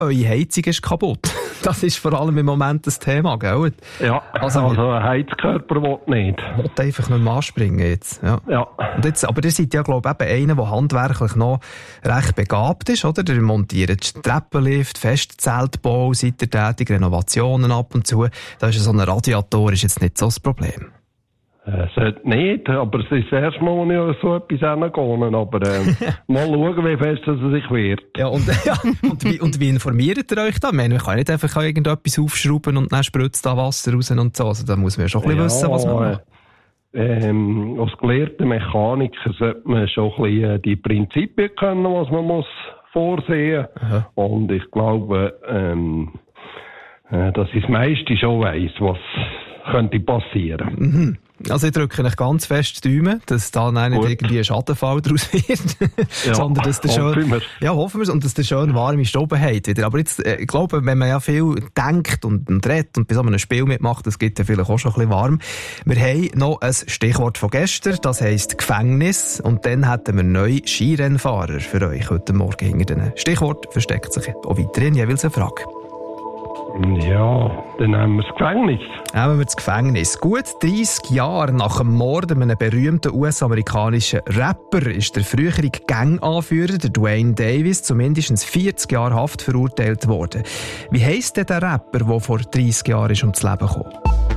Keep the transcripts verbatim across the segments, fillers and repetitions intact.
eure Heizung ist kaputt. Das ist vor allem im Moment das Thema, gell? Ja, also, also ein Heizkörper will nicht. Will einfach nicht mehr anspringen jetzt. Ja. Ja. Und jetzt, aber ihr seid ja, glaube ich, eben einer, der handwerklich noch recht begabt ist, oder? Ihr montiert Treppenlift, Festzeltbau, seid ihr tätig, Renovationen ab und zu. Da ist so ein Radiator ist jetzt nicht so das Problem. Es sollte nicht, aber es ist erstmal nicht so etwas hingehen. Aber äh, mal schauen, wie fest es sich wird. Ja, und, ja, und, wie, und wie informiert ihr euch da? Man kann nicht einfach irgendetwas aufschrauben und dann spritzt da Wasser raus und so. Also da muss man ja schon ein bisschen ja, wissen, was man macht. Ähm, als gelehrter Mechaniker sollte man schon ein bisschen die Prinzipien kennen, was man muss vorsehen. Aha. Und ich glaube, ähm, äh, dass ich das meiste schon weiss, was könnte passieren. Mhm. Also ich drücke euch ganz fest die Daumen, dass da nicht irgendwie ein Schadenfall daraus wird, ja, sondern dass der schön, hoffen wir. Ja, hoffen wir es, und dass der schön warme Stube hat wieder. Aber jetzt, äh, ich glaube, wenn man ja viel denkt und, und redet und bei so einem Spiel mitmacht, das gibt ja vielleicht auch schon ein bisschen warm. Wir haben noch ein Stichwort von gestern, das heisst Gefängnis, und dann hätten wir neue Skirennfahrer für euch heute Morgen hinter den Stichwort versteckt sich auch weiterhin jeweils eine Frage. Ja, dann haben wir das Gefängnis. Nehmen wir das Gefängnis. Gut dreissig Jahre nach dem Mord an einem berühmten U S-amerikanischen Rapper ist der frühere Gang-Anführer, der Dwayne Davis, zu mindestens vierzig Jahren Haft verurteilt worden. Wie heisst denn der Rapper, der vor dreissig Jahren ist ums Leben gekommen?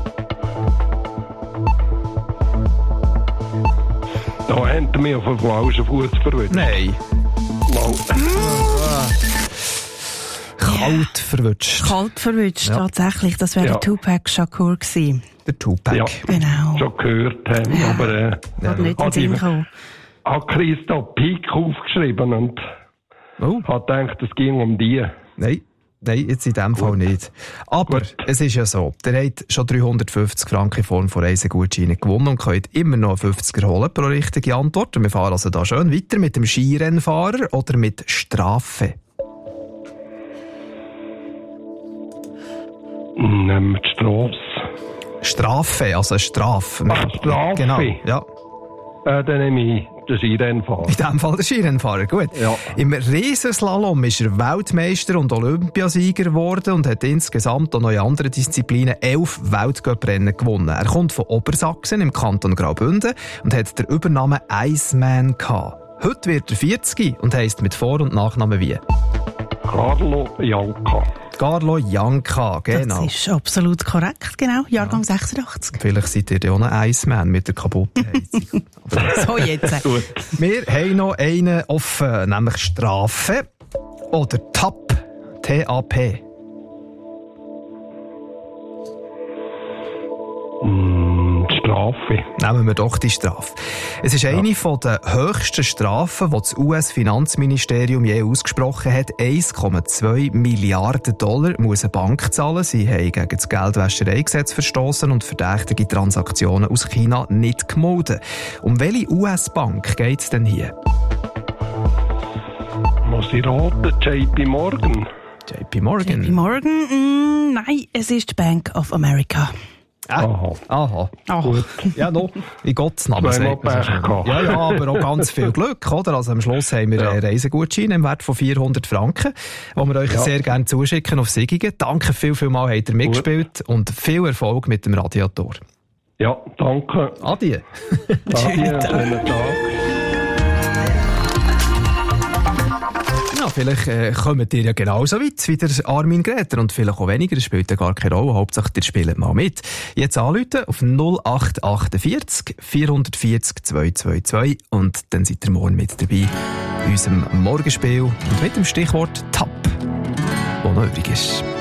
Da haben wir mich auf den falschen Fuß verwirrt. Nein. Mal. Kalt verwutscht. Kalt verwutscht, Ja. tatsächlich. Das wäre Ja. der Tupac Shakur gewesen. Der Tupac. Ja, Genau. schon gehört haben, Ja. aber äh, Hat nicht in den hat Sinn ich- gekommen. hat Christa Pik aufgeschrieben und Oh, hat gedacht, es ging um die. nein. Nein, jetzt in diesem Fall nicht. Aber Gut. es ist ja so, ihr habt schon dreihundertfünfzig Franken in Form von Reisegutscheinen gewonnen und könnt immer noch fünfziger holen pro richtige Antwort. Und wir fahren also da schön weiter mit dem Skirennfahrer oder mit Strafe. Nehmen wir die Strasse. Strafe, also eine Strafe. Ach, Strafe. Genau, ja. Äh, dann nehme ich den Skirennfahrer. In diesem Fall der Skirennfahrer, gut. Ja. Im Riesenslalom ist er Weltmeister und Olympiasieger geworden und hat insgesamt auch noch in anderen Disziplinen elf Weltcuprennen gewonnen. Er kommt von Obersachsen im Kanton Graubünden und hat den Übernamen Iceman gehabt. Heute wird er vierzig und heisst mit Vor- und Nachnamen wie? Carlo Janka. Carlo Janka, genau. Das ist absolut korrekt, genau. Jahrgang sechsundachtzig. Vielleicht seid ihr ja auch ein Iceman mit der kaputten Heizung. So, jetzt. Gut. Wir haben noch einen offen, nämlich Strafe oder T A P. T A P. Mm, die Strafe. Nehmen wir doch die Strafe. Es ist eine von der höchsten Strafen, die das U S-Finanzministerium je ausgesprochen hat. eins Komma zwei Milliarden Dollar muss eine Bank zahlen. Sie haben gegen das Geldwäschereigesetz verstoßen und verdächtige Transaktionen aus China nicht gemeldet. Um welche U S-Bank geht es denn hier? Muss ich raten? J P Morgan. J P Morgan. J P Morgan? Mm, nein, es ist die Bank of America. Ah, Aha. aha. Oh. Gut. Ja, noch. In Gottes Namen. Zweimal sagt man so Pech schön. gehabt. Ja, ja, aber auch ganz viel Glück, oder? Also am Schluss haben wir Ja. einen Reisegutschein im Wert von vierhundert Franken, den wir euch Ja. sehr gerne zuschicken auf Siggingen. Danke viel, viel mal, habt ihr mitgespielt und viel Erfolg mit dem Radiator. Ja, danke. Adieu. Adieu, schönen Tag. Ja, vielleicht äh, kommt ihr ja genauso weit wie der Armin Gräter und vielleicht auch weniger, das spielt ja gar keine Rolle, Hauptsache ihr spielt mal mit. Jetzt anrufen auf null acht achtundvierzig vierhundertvierzig zweihundertzweiundzwanzig und dann seid ihr morgen mit dabei in unserem Morgenspiel und mit dem Stichwort T A P, das noch übrig ist.